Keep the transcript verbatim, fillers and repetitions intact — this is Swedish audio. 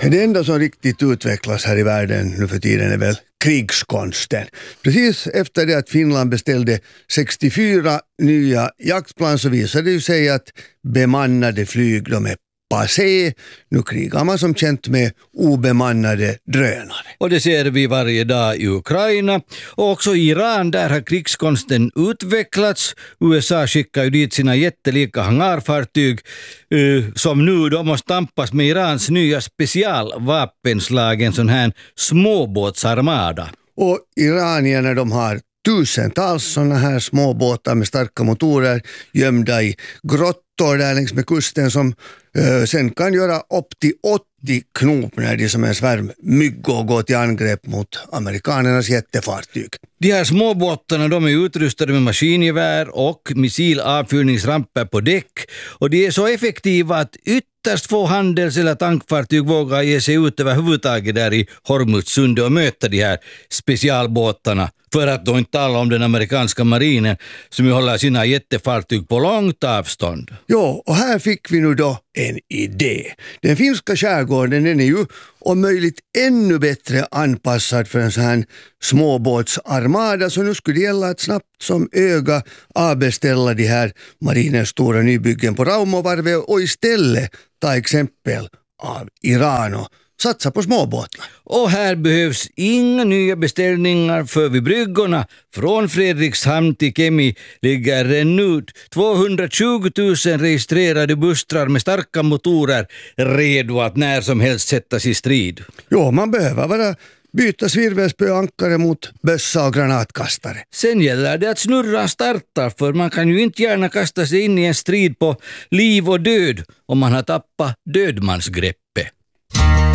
Det enda som riktigt utvecklas här i världen nu för tiden är väl krigskonsten. Precis efter det att Finland beställde sextiofyra nya jaktplan så visade det ju sig att bemannade flyg, de är passé. Nu krigar man som känt med obemannade drönare. Och det ser vi varje dag i Ukraina. Och också i Iran, där har krigskonsten utvecklats. U S A skickar ju dit sina jättelika hangarfartyg uh, som nu då måste tampas med Irans nya specialvapenslag, en sån här småbåtsarmada. Och iranierna, de har tusentals sådana här små båtar med starka motorer gömda i grottor där längs med kusten som uh, sen kan göra upp till åttio knop när de som en svärm myggor går till angrepp mot amerikanernas jättefartyg. De här småbåtarna, de är utrustade med maskingevär och missilavfyrningsramper på däck, och de är så effektiva att ytterst få handels- eller tankfartyg vågar ge sig ut överhuvudtaget där i Hormuzsundet och möta de här specialbåtarna. För att då inte tala om den amerikanska marinen som ju håller sina jättefartyg på långt avstånd. Jo, och här fick vi nu då en idé. Den finska skärgården, den är ju om möjligt ännu bättre anpassad för en sån här småbåtsarmada, så nu skulle det gälla att snabbt som öga avbeställa de här marinens stora nybyggen på Raumavarvet och istället ta exempel av Iran och satsa på småbåtar. Och här behövs inga nya beställningar, för vid bryggorna från Fredrikshamn till Kemi ligger redan ut tvåhundratjugo tusen registrerade bustrar med starka motorer redo att när som helst sättas i strid. Jo, man behöver bara byta svirvelspöankare mot bössa och granatkastare. Sen gäller det att snurra startar, för man kan ju inte gärna kasta sig in i en strid på liv och död om man har tappat dödmansgreppet.